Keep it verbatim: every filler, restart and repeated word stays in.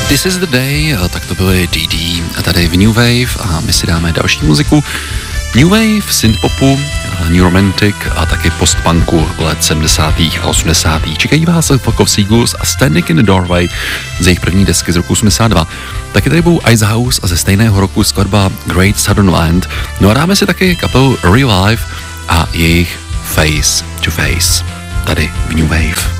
This is the day, tak to byly D D a tady v New Wave a my si dáme další muziku. New Wave, synthpopu, New Romantic a taky postpunku let sedmdesátých a osmdesátých Čekají vás Flock of Seagulls a Standing in the Doorway z jejich první desky z roku osmdesát dva. Taky tady budou Icehouse a ze stejného roku skladba Great Southern Land. No a dáme si taky kapelu Real Life a jejich Face to Face tady v New Wave.